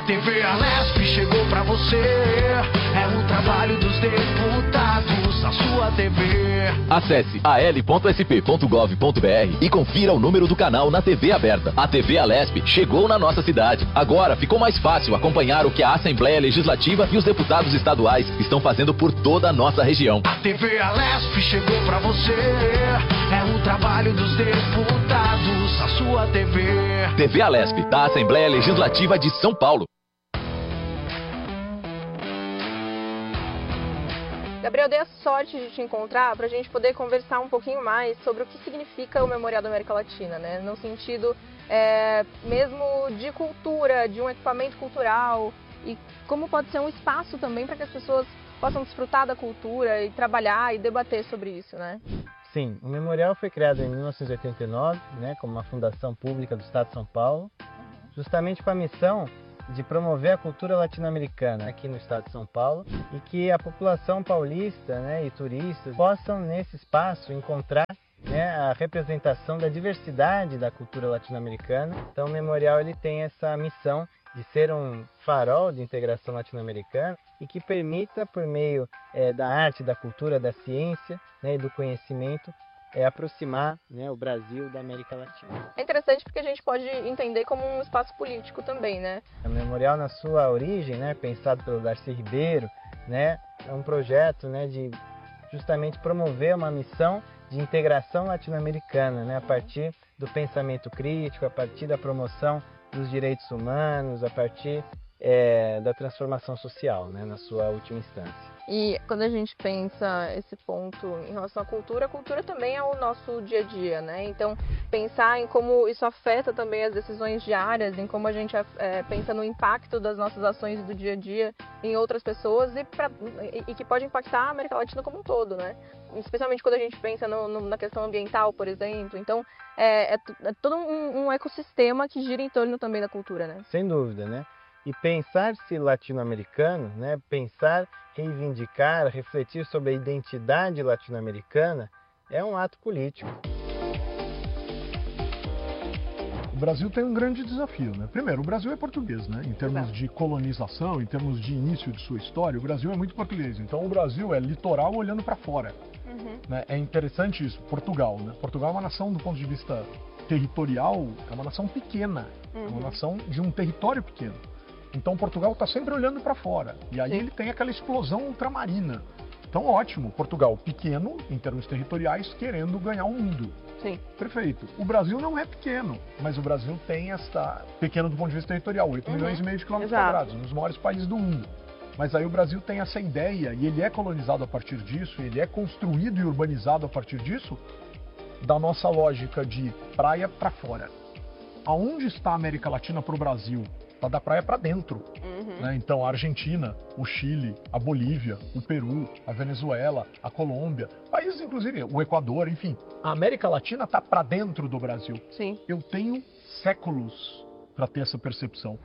TV Alesp chegou pra você. É o trabalho dos deputados na sua TV. Acesse al.sp.gov.br e confira o número do canal na TV aberta. A TV Alesp chegou na nossa cidade. Agora ficou mais fácil acompanhar o que a Assembleia Legislativa e os deputados estaduais estão fazendo por toda a nossa região. A TV Alesp chegou pra você. É o trabalho dos deputados na sua TV. TV Alesp, da Assembleia Legislativa de São Paulo. Gabriel, dei a sorte de te encontrar para a gente poder conversar um pouquinho mais sobre o que significa o Memorial da América Latina, né? No sentido mesmo de cultura, de um equipamento cultural e como pode ser um espaço também para que as pessoas possam desfrutar da cultura e trabalhar e debater sobre isso, né? Sim, o Memorial foi criado em 1989, né, como uma fundação pública do Estado de São Paulo, justamente com a missão de promover a cultura latino-americana aqui no Estado de São Paulo e que a população paulista, né, e turistas possam nesse espaço encontrar, né, a representação da diversidade da cultura latino-americana. Então o Memorial ele tem essa missão de ser um farol de integração latino-americana e que permita, por meio da arte, da cultura, da ciência, né, e do conhecimento, aproximar, né, o Brasil da América Latina. É interessante porque a gente pode entender como um espaço político também, né? O Memorial, na sua origem, né, pensado pelo Darcy Ribeiro, né, é um projeto, né, de justamente promover uma missão de integração latino-americana, né, a partir do pensamento crítico, a partir da promoção dos direitos humanos, a partir da transformação social, né, na sua última instância. E quando a gente pensa esse ponto em relação à cultura, a cultura também é o nosso dia a dia, né? Então, pensar em como isso afeta também as decisões diárias, em como a gente pensa no impacto das nossas ações do dia a dia em outras pessoas e que pode impactar a América Latina como um todo, né? Especialmente quando a gente pensa na questão ambiental, por exemplo. Então, é todo um ecossistema que gira em torno também da cultura, né? Sem dúvida, né? E pensar-se latino-americano, né? Pensar, reivindicar, refletir sobre a identidade latino-americana é um ato político. O Brasil tem um grande desafio, né? Primeiro, o Brasil é português, né? Em termos de colonização, em termos de início de sua história, o Brasil é muito português. Então o Brasil é litoral olhando para fora. Né? É interessante isso. Portugal, né? Portugal é uma nação do ponto de vista territorial, é uma nação pequena, é uma nação de um território pequeno. Então Portugal está sempre olhando para fora. E aí ele tem aquela explosão ultramarina. Então ótimo, Portugal pequeno, em termos territoriais, querendo ganhar o mundo. Sim. Perfeito. O Brasil não é pequeno, mas o Brasil tem esta... Pequeno do ponto de vista territorial, 8 milhões e meio de quilômetros quadrados, um dos maiores países do mundo. Mas aí o Brasil tem essa ideia, e ele é colonizado a partir disso, ele é construído e urbanizado a partir disso, da nossa lógica de praia para fora. Aonde está a América Latina para o Brasil? Está da praia para dentro. Né? Então a Argentina, o Chile, a Bolívia, o Peru, a Venezuela, a Colômbia, países inclusive, o Equador, enfim. A América Latina está para dentro do Brasil. Sim. Eu tenho séculos para ter essa percepção.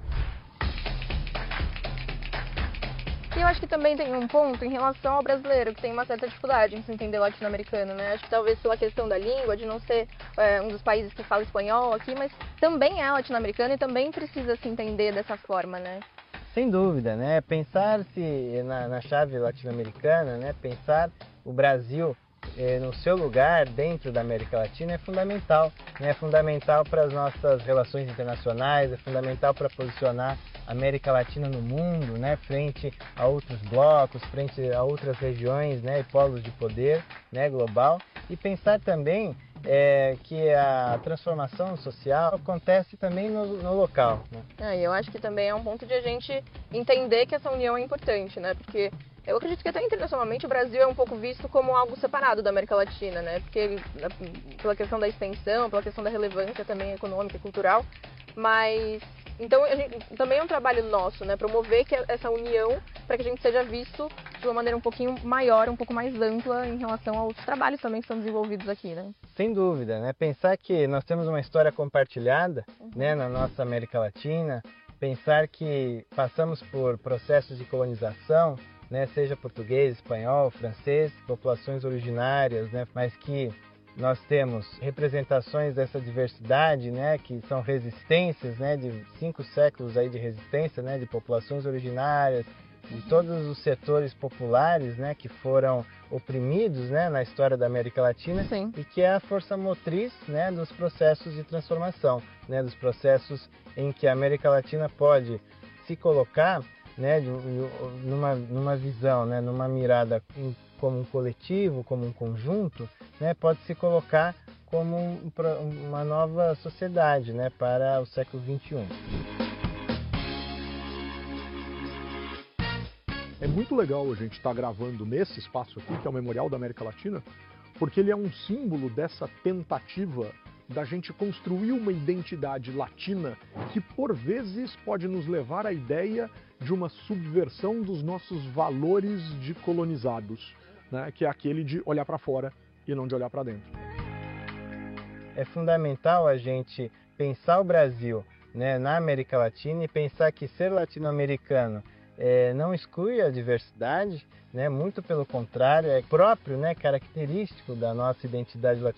E eu acho que também tem um ponto em relação ao brasileiro, que tem uma certa dificuldade em se entender latino-americano, né? Acho que talvez pela questão da língua, de não ser um dos países que fala espanhol aqui, mas também é latino-americano e também precisa se entender dessa forma, né? Sem dúvida, né? Pensar-se na chave latino-americana, né? Pensar o Brasil no seu lugar dentro da América Latina é fundamental, né? É fundamental para as nossas relações internacionais, é fundamental para posicionar a América Latina no mundo, né? Frente a outros blocos, frente a outras regiões, né? E polos de poder, né? Global. E pensar também que a transformação social acontece também no local, né? Eu acho que também é um ponto de a gente entender que essa união é importante, né? Porque eu acredito que até internacionalmente o Brasil é um pouco visto como algo separado da América Latina, né? Porque pela questão da extensão, pela questão da relevância também econômica e cultural, mas então também é um trabalho nosso, né? Promover essa união para que a gente seja visto de uma maneira um pouquinho maior, um pouco mais ampla em relação aos trabalhos também que são desenvolvidos aqui, né? Sem dúvida, né? Pensar que nós temos uma história compartilhada, né, na nossa América Latina, pensar que passamos por processos de colonização, né, seja português, espanhol, francês, populações originárias, né, mas que nós temos representações dessa diversidade, né, que são resistências, né, de 5 séculos aí de resistência, né, de populações originárias, de todos os setores populares, né, que foram oprimidos, né, na história da América Latina. Sim. E que é a força motriz, né, dos processos de transformação, né, dos processos em que a América Latina pode se colocar, né, numa visão, né, numa mirada como um coletivo, como um conjunto, né, pode se colocar como uma nova sociedade, né, para o século XXI. É muito legal a gente estar gravando nesse espaço aqui, que é o Memorial da América Latina, porque ele é um símbolo dessa tentativa da gente construir uma identidade latina que, por vezes, pode nos levar à ideia de uma subversão dos nossos valores de colonizados, né? Que é aquele de olhar para fora e não de olhar para dentro. É fundamental a gente pensar o Brasil, né, na América Latina e pensar que ser latino-americano não exclui a diversidade, né, muito pelo contrário, é próprio, né, característico da nossa identidade latino-americana.